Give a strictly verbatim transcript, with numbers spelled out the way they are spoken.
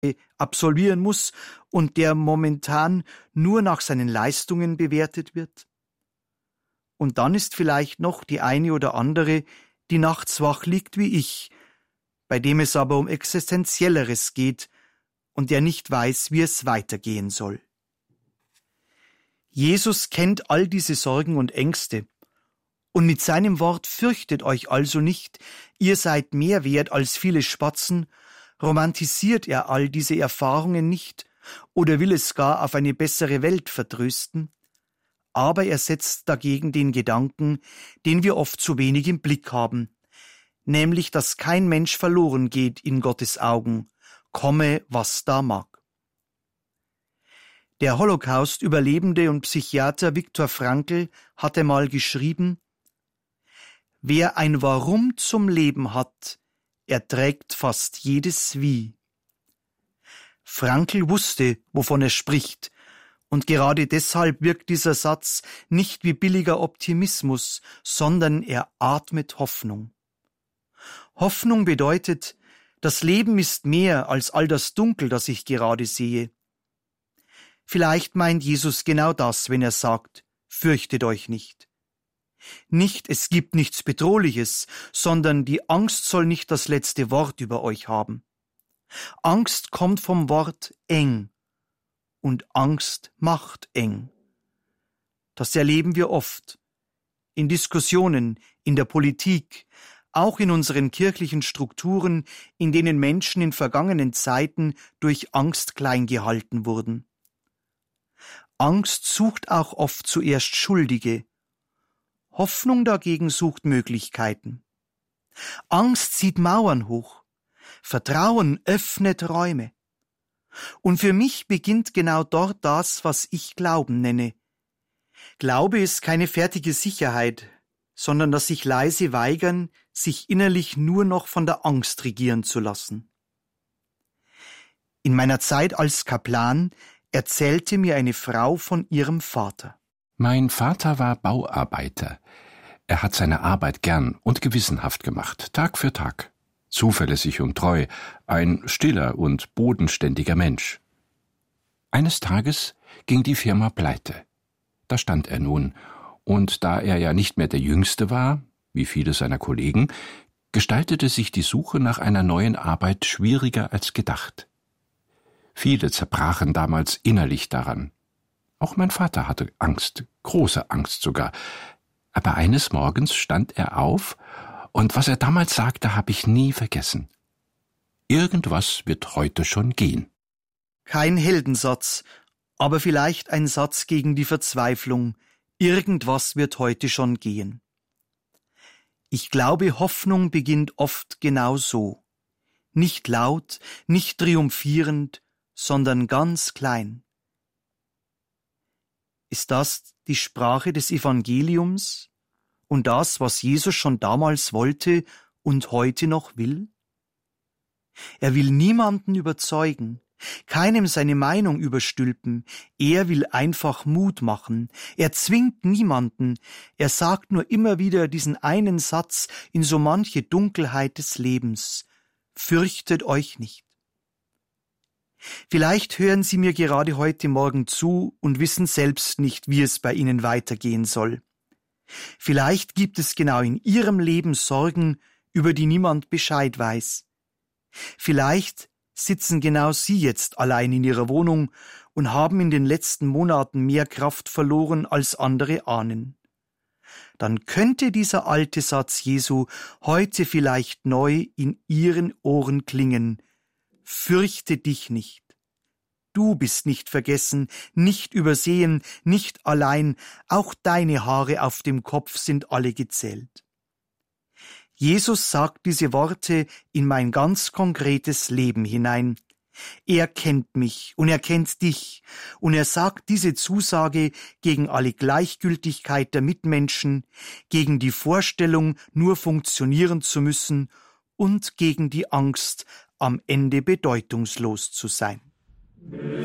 absolvieren muss und der momentan nur nach seinen Leistungen bewertet wird? Und dann ist vielleicht noch die eine oder andere, die nachts wach liegt wie ich, bei dem es aber um Existenzielleres geht und der nicht weiß, wie es weitergehen soll. Jesus kennt all diese Sorgen und Ängste. Und mit seinem Wort fürchtet euch also nicht, ihr seid mehr wert als viele Spatzen, romantisiert er all diese Erfahrungen nicht oder will es gar auf eine bessere Welt vertrösten, aber er setzt dagegen den Gedanken, den wir oft zu wenig im Blick haben, nämlich, dass kein Mensch verloren geht in Gottes Augen, komme, was da mag. Der Holocaust-Überlebende und Psychiater Viktor Frankl hatte mal geschrieben: Wer ein Warum zum Leben hat, erträgt fast jedes Wie. Frankl wusste, wovon er spricht, und gerade deshalb wirkt dieser Satz nicht wie billiger Optimismus, sondern er atmet Hoffnung. Hoffnung bedeutet, das Leben ist mehr als all das Dunkel, das ich gerade sehe. Vielleicht meint Jesus genau das, wenn er sagt, fürchtet euch nicht. Nicht, es gibt nichts Bedrohliches, sondern die Angst soll nicht das letzte Wort über euch haben. Angst kommt vom Wort eng. Und Angst macht eng. Das erleben wir oft. In Diskussionen, in der Politik, auch in unseren kirchlichen Strukturen, in denen Menschen in vergangenen Zeiten durch Angst klein gehalten wurden. Angst sucht auch oft zuerst Schuldige. Hoffnung dagegen sucht Möglichkeiten. Angst zieht Mauern hoch. Vertrauen öffnet Räume. Und für mich beginnt genau dort das, was ich Glauben nenne. Glaube ist keine fertige Sicherheit, sondern das sich leise weigern, sich innerlich nur noch von der Angst regieren zu lassen. In meiner Zeit als Kaplan erzählte mir eine Frau von ihrem Vater. Mein Vater war Bauarbeiter. Er hat seine Arbeit gern und gewissenhaft gemacht, Tag für Tag. Zuverlässig und treu, ein stiller und bodenständiger Mensch. Eines Tages ging die Firma pleite. Da stand er nun, und da er ja nicht mehr der Jüngste war, wie viele seiner Kollegen, gestaltete sich die Suche nach einer neuen Arbeit schwieriger als gedacht. Viele zerbrachen damals innerlich daran. Auch mein Vater hatte Angst, große Angst sogar. Aber eines Morgens stand er auf, und was er damals sagte, habe ich nie vergessen. Irgendwas wird heute schon gehen. Kein Heldensatz, aber vielleicht ein Satz gegen die Verzweiflung. Irgendwas wird heute schon gehen. Ich glaube, Hoffnung beginnt oft genau so. Nicht laut, nicht triumphierend, sondern ganz klein. Ist das die Sprache des Evangeliums? Und das, was Jesus schon damals wollte und heute noch will? Er will niemanden überzeugen, keinem seine Meinung überstülpen, er will einfach Mut machen, er zwingt niemanden, er sagt nur immer wieder diesen einen Satz in so manche Dunkelheit des Lebens: Fürchtet euch nicht. Vielleicht hören Sie mir gerade heute Morgen zu und wissen selbst nicht, wie es bei Ihnen weitergehen soll. Vielleicht gibt es genau in Ihrem Leben Sorgen, über die niemand Bescheid weiß. Vielleicht sitzen genau Sie jetzt allein in Ihrer Wohnung und haben in den letzten Monaten mehr Kraft verloren, als andere ahnen. Dann könnte dieser alte Satz Jesu heute vielleicht neu in Ihren Ohren klingen: Fürchte dich nicht. Du bist nicht vergessen, nicht übersehen, nicht allein, auch deine Haare auf dem Kopf sind alle gezählt. Jesus sagt diese Worte in mein ganz konkretes Leben hinein. Er kennt mich und er kennt dich, und er sagt diese Zusage gegen alle Gleichgültigkeit der Mitmenschen, gegen die Vorstellung, nur funktionieren zu müssen, und gegen die Angst, am Ende bedeutungslos zu sein.